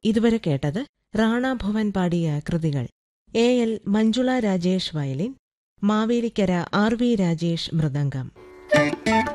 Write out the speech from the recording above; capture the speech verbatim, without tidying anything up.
ഇതുവരെ കേട്ടത് റാണ ഭുവൻ പാടിയ കൃതികൾ. A L Manjula Rajesh violin, Mavelikkara R V Rajesh mridangam.